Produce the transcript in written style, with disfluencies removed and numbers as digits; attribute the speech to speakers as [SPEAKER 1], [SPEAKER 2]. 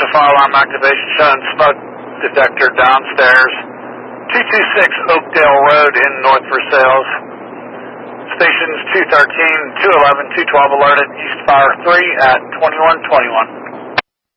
[SPEAKER 1] fire alarm activation showing smoke detector downstairs, 226 Oakdale Road in North Versailles. Stations 213, 211, 212 alerted East Fire 3 at 2121.